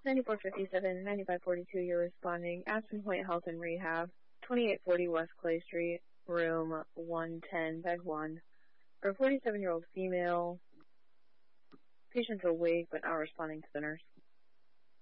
9457, 9542, you're responding. Aspen Point Health and Rehab, 2840 West Clay Street, room 110, bed 1. For a 47-year-old female, patient's awake but not responding to the nurse.